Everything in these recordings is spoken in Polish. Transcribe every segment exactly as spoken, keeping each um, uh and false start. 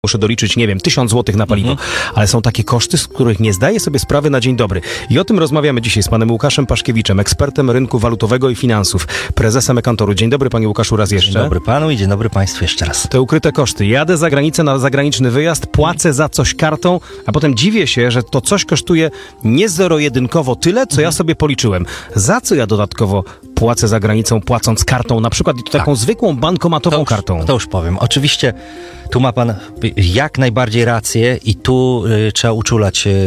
muszę doliczyć, nie wiem, tysiąc złotych na paliwo, Mhm. ale są takie koszty, z których nie zdaję sobie sprawy na dzień dobry. I o tym rozmawiamy dzisiaj z panem Łukaszem Paszkiewiczem, ekspertem rynku walutowego i finansów, prezesem e-Kantoru. Dzień dobry, panie Łukaszu, raz jeszcze. Dzień dobry panu i dzień dobry państwu jeszcze raz. Te ukryte koszty. Jadę za granicę na zagraniczny wyjazd, płacę za coś kartą, a potem dziwię się, że to coś kosztuje nie zero-jedynkowo tyle, co ja sobie policzyłem. Za co ja dodatkowo płacę za granicą, płacąc kartą, na przykład taką Tak. zwykłą bankomatową To już, kartą? to już powiem. Oczywiście tu ma pan jak najbardziej rację i tu y, trzeba uczulać y,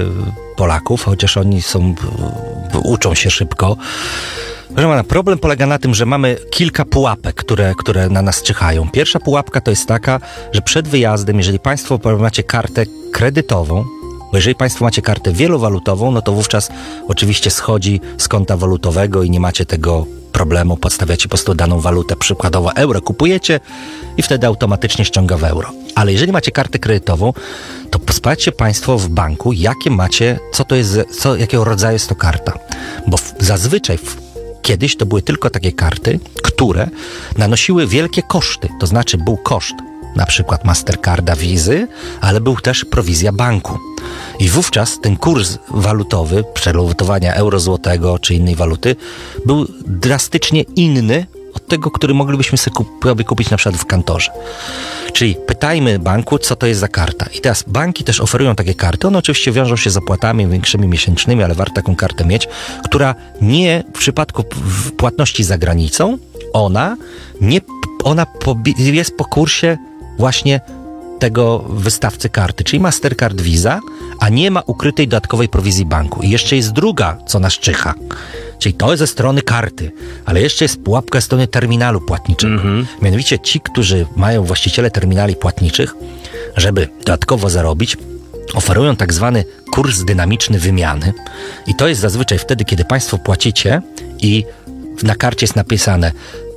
Polaków, chociaż oni są, y, uczą się szybko. Proszę pana, problem polega na tym, że mamy kilka pułapek, które, które na nas czyhają. Pierwsza pułapka to jest taka, że przed wyjazdem, jeżeli państwo macie kartę kredytową, bo jeżeli państwo macie kartę wielowalutową, no to wówczas oczywiście schodzi z konta walutowego i nie macie tego problemu, podstawiacie po prostu daną walutę, przykładowo euro kupujecie i wtedy automatycznie ściąga w euro. Ale jeżeli macie kartę kredytową, to sprawdźcie państwo w banku, jakie macie, co to jest, co, jakiego rodzaju jest to karta. Bo w, zazwyczaj w, kiedyś to były tylko takie karty, które nanosiły wielkie koszty, to znaczy był koszt na przykład Mastercarda, Wizy, ale był też prowizja banku. I wówczas ten kurs walutowy, przelotowania euro złotego czy innej waluty był drastycznie inny od tego, który moglibyśmy sobie kup- kupić na przykład w kantorze. Czyli pytajmy banku, co to jest za karta. I teraz banki też oferują takie karty. One oczywiście wiążą się z opłatami większymi miesięcznymi, ale warto taką kartę mieć, która nie w przypadku w płatności za granicą, ona nie, ona po, jest po kursie właśnie tego wystawcy karty, czyli Mastercard, Visa, a nie ma ukrytej dodatkowej prowizji banku. I jeszcze jest druga, co nas czyha, czyli to jest ze strony karty, ale jeszcze jest pułapka ze strony terminalu płatniczego. Mm-hmm. Mianowicie ci, którzy mają właściciele terminali płatniczych, żeby dodatkowo zarobić, oferują tak zwany kurs dynamiczny wymiany i to jest zazwyczaj wtedy, kiedy państwo płacicie i na karcie jest napisane